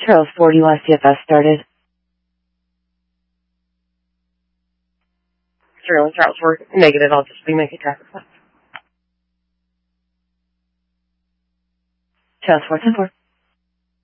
Charles 40 YCFS started. Charles 4 negative, I'll just remake a traffic stop. Charles 4 10-4.